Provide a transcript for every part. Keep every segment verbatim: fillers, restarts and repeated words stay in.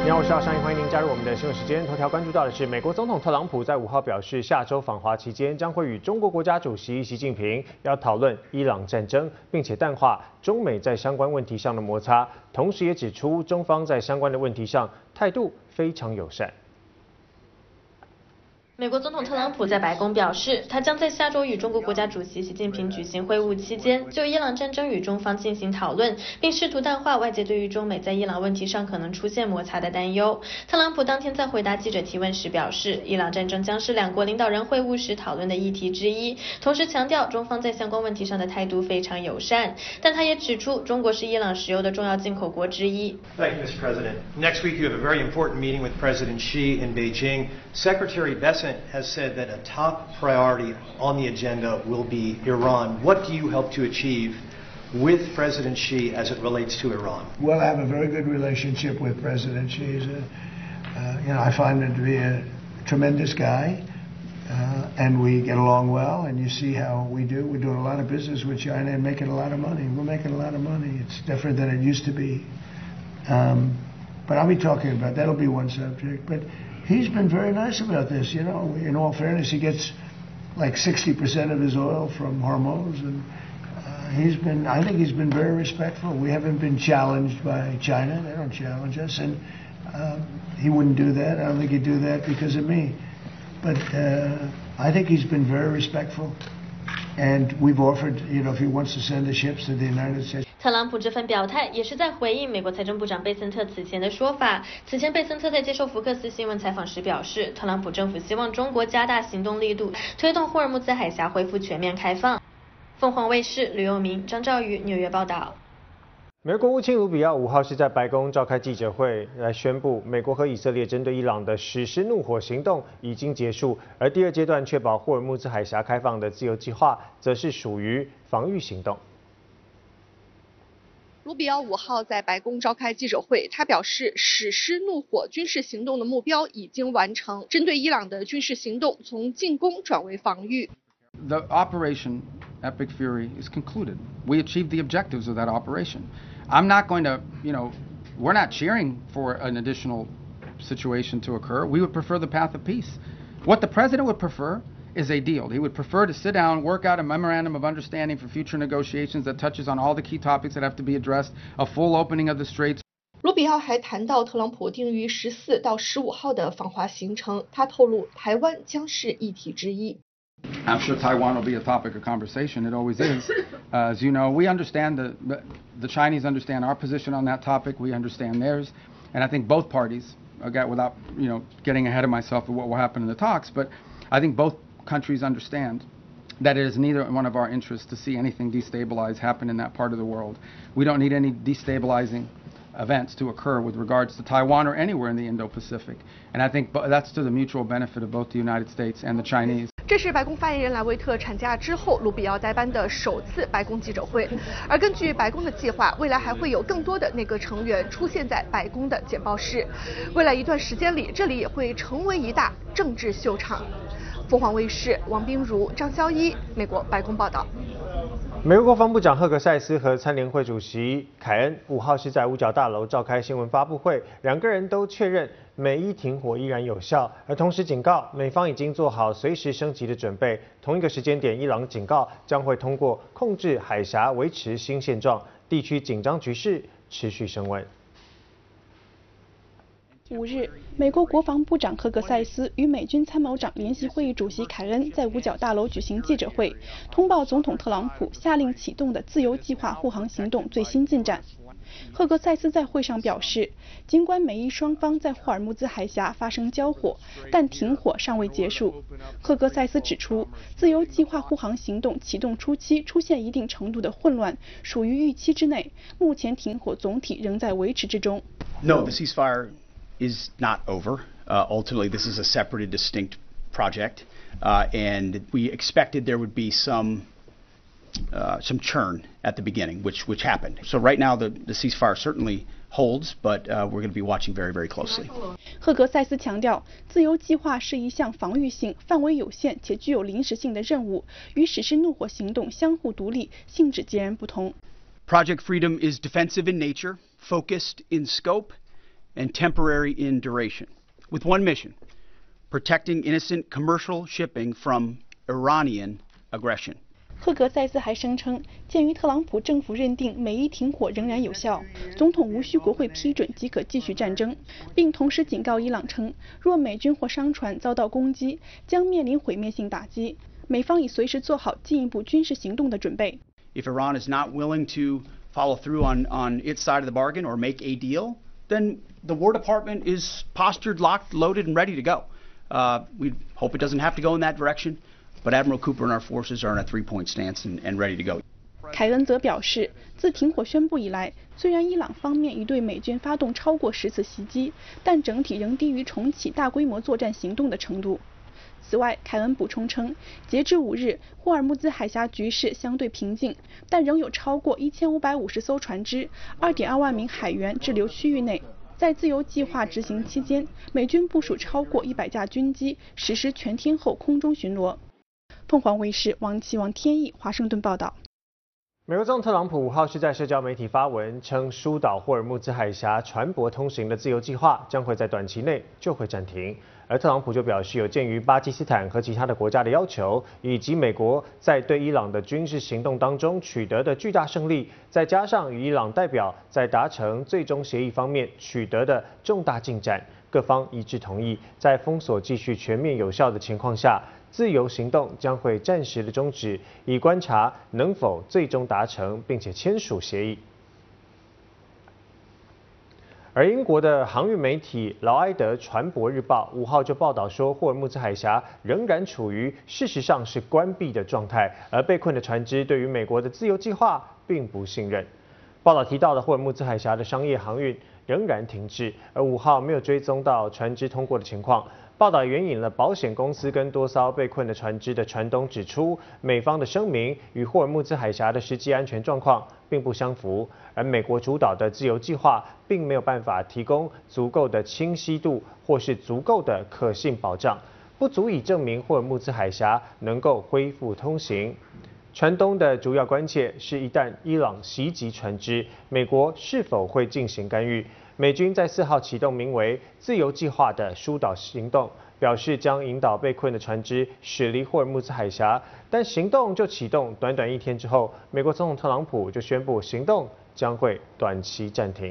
你好，我是阿山，欢迎您加入我们的新闻时间。头条关注到的是，美国总统特朗普在五号表示，下周访华期间将会与中国国家主席习近平要讨论伊朗战争，并且淡化中美在相关问题上的摩擦，同时也指出中方在相关的问题上态度非常友善。 美国总统特朗普在白宫表示，他将在下周与中国国家主席习近平举行会晤期间，就伊朗战争与中方进行讨论，并试图淡化外界对于中美在伊朗问题上可能出现摩擦的担忧。特朗普当天在回答记者提问时表示，伊朗战争将是两国领导人会晤时讨论的议题之一，同时强调中方在相关问题上的态度非常友善。但他也指出，中国是伊朗石油的重要进口国之一。 Thank you, Mister President. Next week you have a very important meeting with President Xi in Beijing. Secretary Bessent has said that a top priority on the agenda will be Iran. What do you hope to achieve with President Xi as it relates to Iran? Well, I have a very good relationship with President Xi. He's a, uh, you know, I find him to be a tremendous guy, uh, and we get along well. And you see how we do. We're doing a lot of business with China and making a lot of money. We're making a lot of money. It's different than it used to be. Um, but I'll be talking about that'll be one subject. But he's been very nice about this, you know. In all fairness, he gets like sixty percent of his oil from Hormuz, and uh, he's been, I think he's been very respectful. We haven't been challenged by China. They don't challenge us, and um, he wouldn't do that. I don't think he'd do that because of me. But uh, I think he's been very respectful, and we've offered, you know, if he wants to send the ships to the United States. 特朗普这份表态也是在回应美国财政部长贝森特此前的说法。此前，贝森特在接受福克斯新闻采访时表示，特朗普政府希望中国加大行动力度，推动霍尔木兹海峡恢复全面开放。凤凰卫视吕佑明、张兆宇纽约报道。 美国国务卿卢比奥五号是在白宫召开记者会，来宣布美国和以色列针对伊朗的实施怒火行动已经结束，而第二阶段确保霍尔木兹海峡开放的自由计划，则是属于防御行动。 卢比奥五号在白宫召开记者会，他表示，实施怒火军事行动的目标已经完成，针对伊朗的军事行动从进攻转为防御。 The operation Epic Fury is concluded. We achieved the objectives of that operation. I'm not going to, you know, we're not cheering for an additional situation to occur. We would prefer the path of peace. What the president would prefer is a deal. He would prefer to sit down, work out a memorandum of understanding for future negotiations that touches on all the key topics that have to be addressed, a full opening of the straits. 卢比奥还谈到特朗普定于十四到十五号的访华行程，他透露台湾将是议题之一。 I'm sure Taiwan will be a topic of conversation. It always is. Uh, as you know, we understand the, the the Chinese understand our position on that topic. We understand theirs, and I think both parties, again, without you know getting ahead of myself of what will happen in the talks, but I think both countries understand that it is neither one of our interests to see anything destabilize happen in that part of the world. We don't need any destabilizing events to occur with regards to Taiwan or anywhere in the Indo-Pacific. And I think that's to the mutual benefit of both the United States and the Chinese. 这是白宫发言人莱维特产假之后卢比奥代班的首次白宫记者会，而根据白宫的计划，未来还会有更多的内阁成员出现在白宫的简报室。未来一段时间里，这里也会成为一大政治秀场。凤凰卫视王冰如、张潇一，美国白宫报道。 美国国防部长赫格塞斯和参联会主席凯恩五号是在五角大楼召开新闻发布会，两个人都确认美伊停火依然有效，而同时警告美方已经做好随时升级的准备。同一个时间点，伊朗警告将会通过控制海峡维持新现状，地区紧张局势持续升温。 五日，美国国防部长赫格塞斯与美军参谋长联席会议主席凯恩在五角大楼举行记者会，通报总统特朗普下令启动的自由计划护航行动最新进展。赫格塞斯在会上表示，尽管美伊双方在霍尔木兹海峡发生交火，但停火尚未结束。赫格塞斯指出，自由计划护航行动启动初期出现一定程度的混乱，属于预期之内。目前停火总体仍在维持之中。 No, the ceasefire is not over. Uh, ultimately, this is a separate and distinct project, uh, and we expected there would be some uh, some churn at the beginning, which which happened. So right now, the, the ceasefire certainly holds, but uh, we're going to be watching very, very closely. 赫格塞斯强调，自由计划是一项防御性、范围有限且具有临时性的任务，与实施怒火行动相互独立，性质截然不同。 Project Freedom is defensive in nature, focused in scope, and temporary in duration, with one mission: protecting innocent commercial shipping from Iranian aggression. 赫格塞斯还声称，鉴于特朗普政府认定美伊停火仍然有效，总统无需国会批准即可继续战争，并同时警告伊朗称，若美军或商船遭到攻击，将面临毁灭性打击，美方已随时做好进一步军事行动的准备。 If Iran is not willing to follow through on, on its side of the bargain or make a deal, then the War Department is postured, locked, loaded, and ready to go. Uh, we hope it doesn't have to go in that direction. But Admiral Cooper and our forces are in a three-point stance and, and ready to go. 凯恩则表示，自停火宣布以来，虽然伊朗方面已对美军发动超过十次袭击，但整体仍低于重启大规模作战行动的程度。此外，凯恩补充称，截至五日，霍尔木兹海峡局势相对平静，但仍有超过一千五百五十艘船只、二点二万名海员滞留区域内。在自由计划执行期间，美军部署超过一百架军机，实施全天候空中巡逻。凤凰卫视王启王天意华盛顿报道。 美国总统特朗普五号是在社交媒体发文称，疏导霍尔木兹海峡船舶通行的自由计划将会在短期内就会暂停。而特朗普就表示，有鉴于巴基斯坦和其他的国家的要求，以及美国在对伊朗的军事行动当中取得的巨大胜利，再加上与伊朗代表在达成最终协议方面取得的重大进展，各方一致同意，在封锁继续全面有效的情况下，自由行动将会暂时的终止，以观察能否最终达成并且签署协议。而英国的航运媒体劳埃德船舶日报五号就报道说，霍尔木兹海峡仍然处于事实上是关闭的状态，而被困的船只对于美国的自由计划并不信任。报道提到的霍尔木兹海峡的商业航运仍然停滞，而五号没有追踪到船只通过的情况。报道援引了保险公司跟多艘被困的船只的船东指出，美方的声明与霍尔木兹海峡的实际安全状况并不相符，而美国主导的自由计划并没有办法提供足够的清晰度或是足够的可信保障，不足以证明霍尔木兹海峡能够恢复通行。船东的主要关切是，一旦伊朗袭击船只，美国是否会进行干预？美军在四号启动名为“自由计划”的疏导行动，表示将引导被困的船只驶离霍尔木兹海峡。但行动就启动短短一天之后，美国总统特朗普就宣布行动将会短期暂停。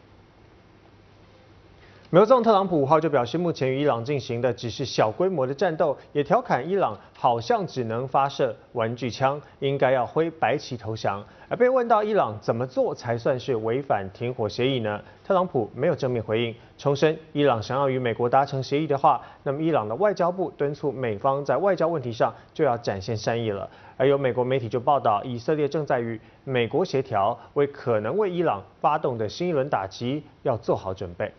美国总统特朗普五号就表示，目前与伊朗进行的只是小规模的战斗，也调侃伊朗好像只能发射玩具枪，应该要挥白旗投降。而被问到伊朗怎么做才算是违反停火协议呢？特朗普没有正面回应，重申伊朗想要与美国达成协议的话，那么伊朗的外交部敦促美方在外交问题上就要展现善意了。而有美国媒体就报道，以色列正在与美国协调，为可能为伊朗发动的新一轮打击要做好准备。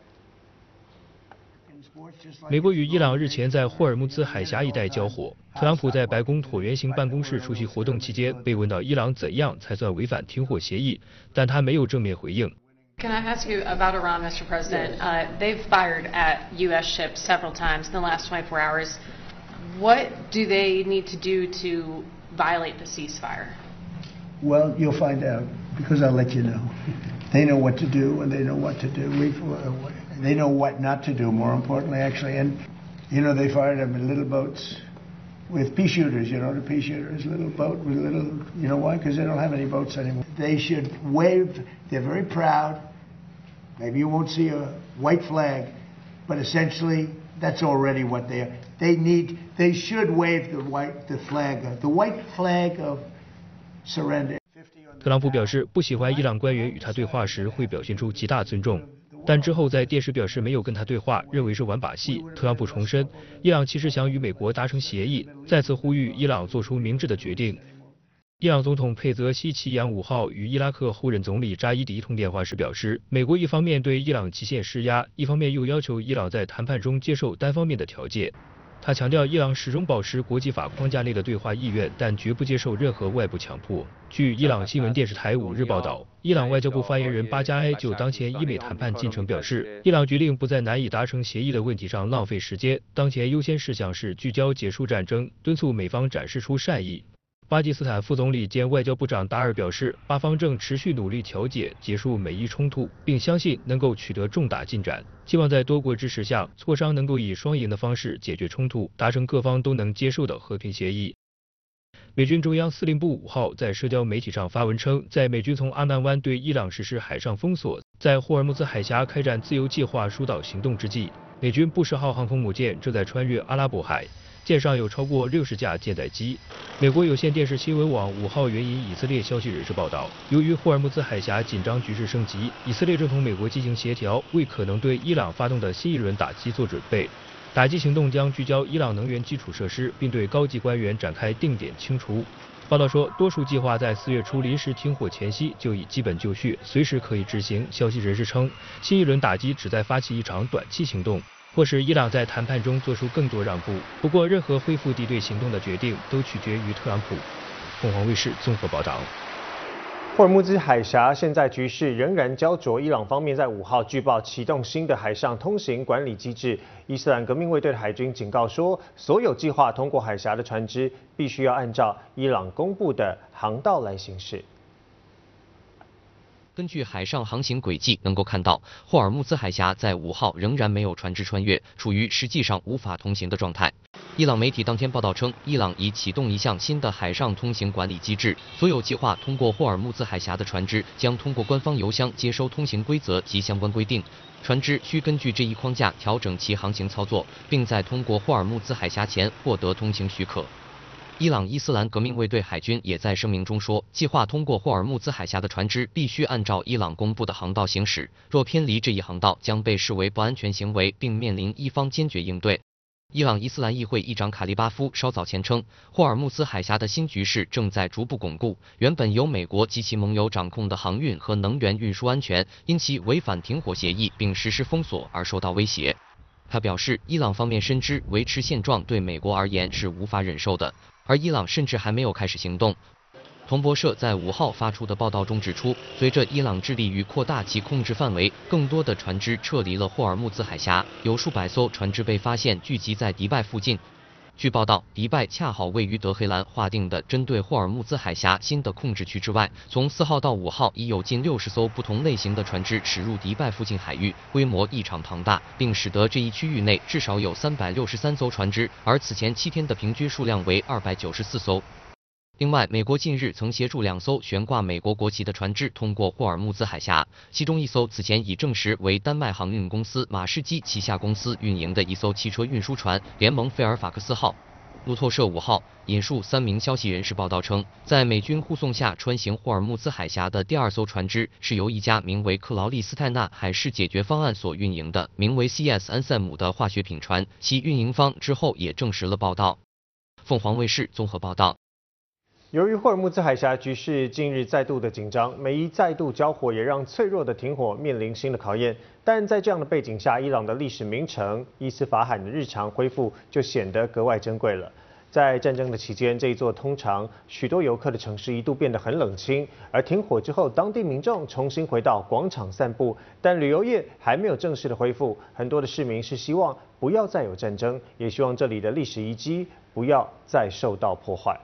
美国与伊朗日前在霍尔木兹海峡一带交火。特朗普在白宫椭圆形办公室出席活动期间，被问到伊朗怎样才算违反停火协议，但他没有正面回应。 Can I ask you about Iran, Mister President? Uh, they've fired at U S ships several times in the last twenty-four hours. What do they need to do to violate the ceasefire? Well, you'll find out because I'll let you know. They know what to do and they know what to do. We've, uh, they know what not to do, more importantly, actually. And, you know, they fired them in little boats with pea shooters, you know, the pea shooters, little boat with little, you know why? Because they don't have any boats anymore. They should wave, they're very proud. Maybe you won't see a white flag, but essentially that's already what they are. They need, they should wave the white, the flag, the white flag of surrender. 特朗普表示，不喜欢伊朗官员与他对话时会表现出极大尊重，但之后在电视表示没有跟他对话，认为是玩把戏。特朗普重申，伊朗其实想与美国达成协议，再次呼吁伊朗做出明智的决定。伊朗总统佩泽希奇扬五号与伊拉克后任总理扎伊迪通电话时表示，美国一方面对伊朗极限施压，一方面又要求伊朗在谈判中接受单方面的条件。他强调，伊朗始终保持国际法框架内的对话意愿，但绝不接受任何外部强迫。据伊朗新闻电视台五日报道，伊朗外交部发言人巴加埃就当前伊美谈判进程表示，伊朗决定不在难以达成协议的问题上浪费时间，当前优先事项是聚焦结束战争，敦促美方展示出善意。 巴基斯坦副总理兼外交部长达尔表示，巴方正持续努力调解、结束美伊冲突，并相信能够取得重大进展，希望在多国支持下，磋商能够以双赢的方式解决冲突，达成各方都能接受的和平协议。美军中央司令部五号在社交媒体上发文称，在美军从阿南湾对伊朗实施海上封锁，在霍尔木兹海峡开展自由计划疏导行动之际，美军布什号航空母舰正在穿越阿拉伯海。舰上有超过六十架舰载机。美国有线电视新闻网五号援引以色列消息人士报道，由于霍尔木兹海峡紧张局势升级，以色列正同美国进行协调，为可能对伊朗发动的新一轮打击做准备。打击行动将聚焦伊朗能源基础设施，并对高级官员展开定点清除。报道说，多数计划在四月初临时停火前夕就已基本就绪，随时可以执行。消息人士称，新一轮打击旨在发起一场短期行动，或是伊朗在谈判中做出更多让步。不过，任何恢复敌对行动的决定都取决于特朗普。凤凰卫视综合报道。 霍尔木兹海峡现在局势仍然焦灼，伊朗方面在五号据报启动新的海上通行管理机制。伊斯兰革命卫队的海军警告说，所有计划通过海峡的船只必须要按照伊朗公布的航道来行驶。 根据海上航行轨迹，能够看到霍尔木兹海峡在五号仍然没有船只穿越，处于实际上无法通行的状态。伊朗媒体当天报道称，伊朗已启动一项新的海上通行管理机制，所有计划通过霍尔木兹海峡的船只将通过官方邮箱接收通行规则及相关规定，船只需根据这一框架调整其航行操作，并在通过霍尔木兹海峡前获得通行许可。伊朗伊斯兰革命卫队海军也在声明中说，计划通过霍尔木兹海峡的船只必须按照伊朗公布的航道行驶，若偏离这一航道将被视为不安全行为，并面临伊方坚决应对。伊朗伊斯兰议会议长卡利巴夫稍早前称，霍尔木兹海峡的新局势正在逐步巩固，原本由美国及其盟友掌控的航运和能源运输安全因其违反停火协议并实施封锁而受到威胁。他表示，伊朗方面深知维持现状对美国而言是无法忍受的，而伊朗甚至还没有开始行动。彭博社在五号发出的报道中指出，随着伊朗致力于扩大其控制范围，更多的船只撤离了霍尔木兹海峡，有数百艘船只被发现聚集在迪拜附近。据报道，迪拜恰好位于德黑兰划定的针对霍尔木兹海峡新的控制区之外，从四号到五号已有近六十艘不同类型的船只驶入迪拜附近海域，规模异常庞大，并使得这一区域内至少有三百六十三艘船只，而此前七天的平均数量为二百九十四艘。另外，美国近日曾协助两艘悬挂美国国旗的船只通过霍尔木兹海峡，其中一艘此前已证实为丹麦航运公司马士基旗下公司运营的一艘汽车运输船联盟费尔法克斯号。路透社五号引述三名消息人士报道称，在美军护送下穿行霍尔木兹海峡的第二艘船只是由一家名为克劳利斯泰纳海事解决方案所运营的名为 C S 安塞姆的化学品船，其运营方之后也证实了报道。凤凰卫视综合报道。 由于霍尔木兹海峡局势近日再度的紧张，美伊再度交火，也让脆弱的停火面临新的考验。但在这样的背景下，伊朗的历史名城伊斯法罕的日常恢复就显得格外珍贵了。在战争的期间，这一座通常许多游客的城市一度变得很冷清，而停火之后，当地民众重新回到广场散步，但旅游业还没有正式的恢复。很多的市民是希望不要再有战争，也希望这里的历史遗迹不要再受到破坏。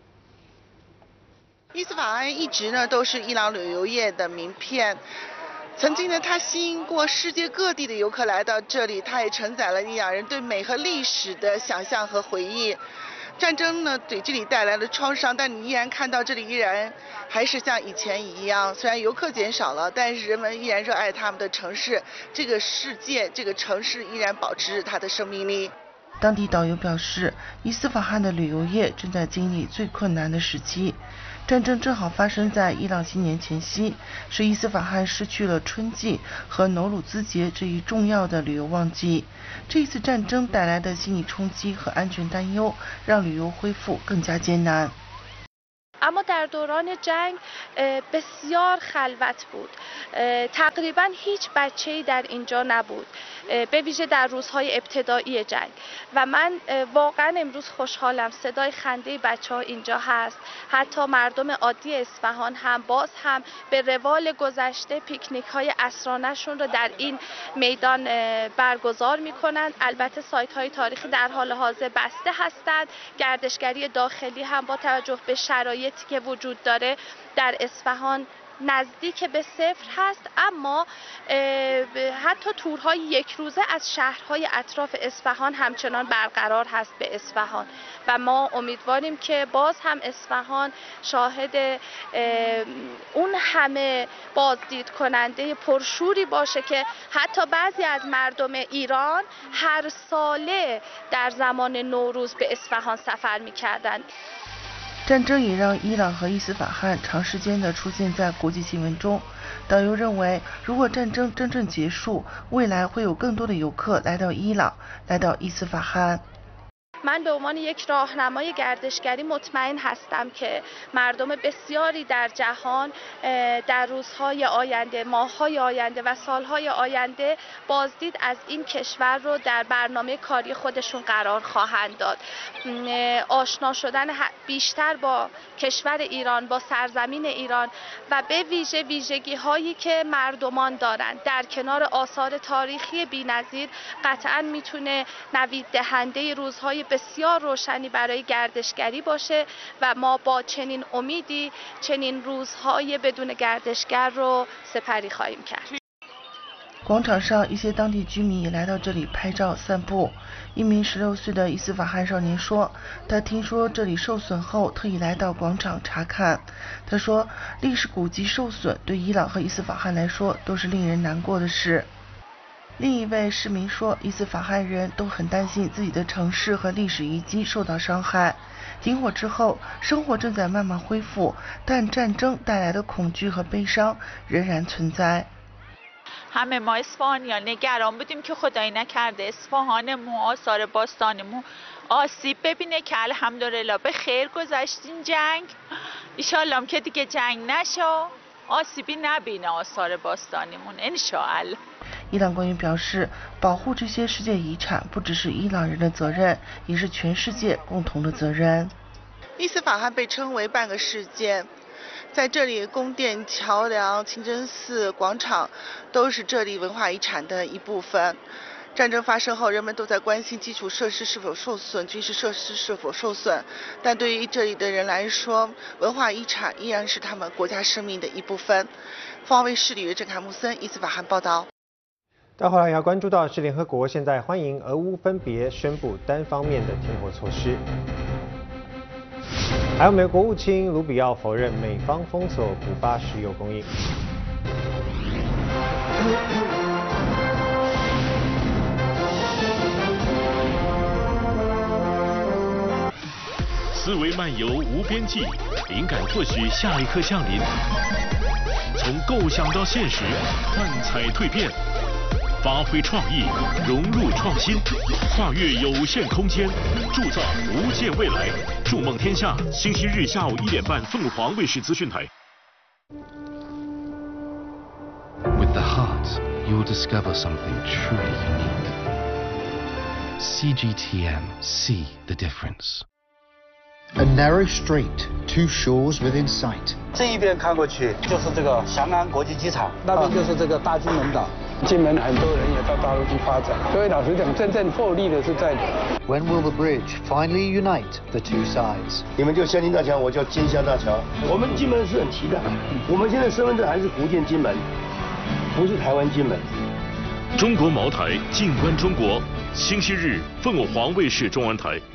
伊斯法罕一直呢都是伊朗旅游业的名片，曾经呢它吸引过世界各地的游客来到这里，它也承载了伊朗人对美和历史的想象和回忆。战争呢给这里带来了创伤，但你依然看到这里依然还是像以前一样，虽然游客减少了，但是人们依然热爱他们的城市，这个世界这个城市依然保持它的生命力。当地导游表示，伊斯法罕的旅游业正在经历最困难的时期。战争正好发生在伊朗新年前夕，使伊斯法罕失去了春季和努鲁兹节这一重要的旅游旺季。这一次战争带来的心理冲击和安全担忧，让旅游恢复更加艰难。 اما در دوران جنگ بسیار خلوت بود. تقریبا هیچ بچه‌ای در اینجا نبود، به ویژه در روزهای ابتدایی جنگ. و من واقعا امروز خوشحالم صدای خنده بچه‌ها اینجا هست. حتی مردم عادی اصفهان هم باز هم به روال گذشته پیکنیک‌های عصرانه‌شون رو در این میدان برگزار می‌کنند. البته سایت‌های تاریخی در حال حاضر بسته هستند. گردشگری داخلی هم با توجه به شرایطی که وجود داره در اصفهان نزدیک به صفر هست، اما حتی تورهای یک روزه از شهرهای اطراف اصفهان همچنان برقرار هست به اصفهان و ما امیدواریم که باز هم اصفهان شاهد اون همه بازدید کننده پرشوری باشه که حتی بعضی از مردم ایران هر ساله در زمان نوروز به اصفهان سفر می‌کردند. 战争也让伊朗和伊斯法罕长时间地出现在国际新闻中。导游认为，如果战争真正结束，未来会有更多的游客来到伊朗，来到伊斯法罕。 من به عنوان یک راهنمای گردشگری مطمئن هستم که مردم بسیاری در جهان در روزهای آینده، ماه‌های آینده و سالهای آینده بازدید از این کشور رو در برنامه کاری خودشون قرار خواهند داد. آشنا شدن بیشتر با کشور ایران، با سرزمین ایران و به ویژه ویژگی هایی که مردمان دارند در کنار آثار تاریخی بی‌نظیر قطعاً میتونه نوید دهنده روزهای بسیار روشنی برای گردشگری باشه و ما با چنین امیدی چنین روزهای بدون گردشگر رو سپری خواهیم کرد. 广场上，一些当地居民也来到这里拍照散步。一名十六岁的伊斯法罕少年说，他听说这里受损后，特意来到广场查看。他说，历史古迹受损对伊朗和伊斯法罕来说都是令人难过的事。 另一位市民说，伊斯法罕人都很担心自己的城市和历史遗迹受到伤害。停火之后，生活正在慢慢恢复，但战争带来的恐惧和悲伤仍然存在。 همه ما اصفهانیان نگران بودیم که خدایی نکرده اصفهانمون آثار باستانمون آسیب ببینه که الحمدلله به خیر گذشتین جنگ ایشالله که دیگه جنگ نشه آسیبی نبینه آثار باستانمون انشاءالله 伊朗官员表示，保护这些世界遗产不只是伊朗人的责任，也是全世界共同的责任。 伊斯法罕被称为半个世界，在这里，宫殿、桥梁、清真寺、广场都是这里文化遗产的一部分。战争发生后，人们都在关心基础设施是否受损，军事设施是否受损。但对于这里的人来说，文化遗产依然是他们国家生命的一部分。凤凰卫视里约郑凯木森，伊斯法罕报道。 到后来要关注到是联合国现在欢迎俄乌分别宣布单方面的停火措施，还有美国国务卿卢比奥否认美方封锁古巴石油供应。 思维漫游无边际，灵感或许下一刻降临。从构想到现实，幻彩蜕变。 发挥创意，融入创新，跨越有限空间，铸造无限未来。筑梦天下，星期日下午一点半，凤凰卫视资讯台。 With the heart, you will discover something truly unique. C G T M, see the difference. A narrow strait, two shores within sight. 这一边看过去就是这个翔安国际机场，那边就是这个大金门岛。 金门很多人也到大陆去发展，所以老实讲，真正获利的是在。 When will the bridge finally unite the two sides？ 你们就香金大桥，我叫金香大桥。我们金门是很期待，我们现在身份证还是福建金门，不是台湾金门。 中国茅台，静观中国，星期日凤凰卫视中文台。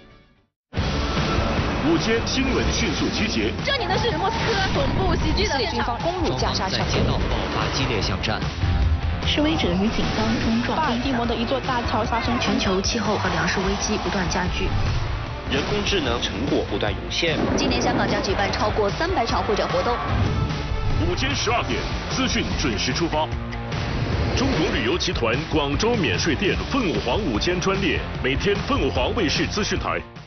午间新闻迅速集结。 这里的是莫斯科总部袭击的军方攻入加沙小街道爆发激烈巷战。 示威者与警方冲撞。 巴尔的摩的一座大桥发生。 全球气候和粮食危机不断加剧。 人工智能成果不断涌现。 今年香港将举办超过三百场会展活动。 午间十二点，资讯准时出发。中国旅游集团广州免税店凤凰午间专列，每天凤凰卫视资讯台。